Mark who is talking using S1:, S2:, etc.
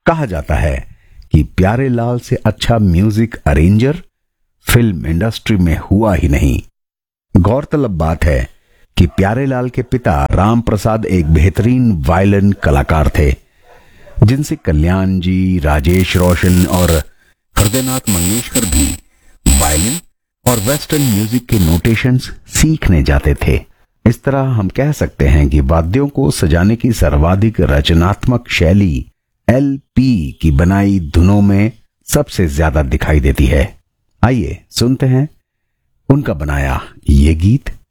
S1: कहा जाता है कि प्यारेलाल से अच्छा म्यूजिक अरेंजर फिल्म इंडस्ट्री में हुआ ही नहीं। गौरतलब बात है कि प्यारेलाल के पिता राम प्रसाद एक बेहतरीन वायलिन कलाकार थे, जिनसे कल्याण जी, राजेश रोशन और हृदयनाथ मंगेशकर भी वायलिन और वेस्टर्न म्यूजिक के नोटेशंस सीखने जाते थे। इस तरह हम कह सकते हैं कि वाद्यों को सजाने की सर्वाधिक रचनात्मक शैली एलपी की बनाई धुनों में सबसे ज्यादा दिखाई देती है। आइए सुनते हैं उनका बनाया ये गीत।